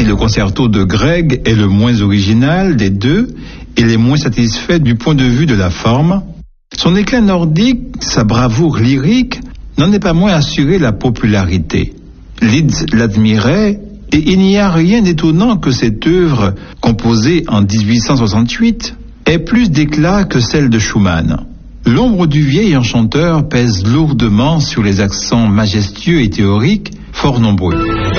Si le concerto de Grieg est le moins original des deux et les moins satisfait du point de vue de la forme, son éclat nordique, sa bravoure lyrique, n'en est pas moins assuré la popularité. Liszt l'admirait et il n'y a rien d'étonnant que cette œuvre, composée en 1868, ait plus d'éclat que celle de Schumann. L'ombre du vieil enchanteur pèse lourdement sur les accents majestueux et théoriques, fort nombreux.